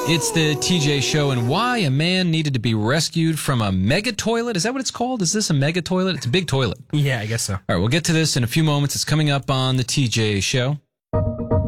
It's the TJ Show, and why a man needed to be rescued from a mega toilet. Is that what it's called? Is this a mega toilet? It's a big toilet. Yeah, I guess so. All right, we'll get to this in a few moments. It's coming up on the TJ Show.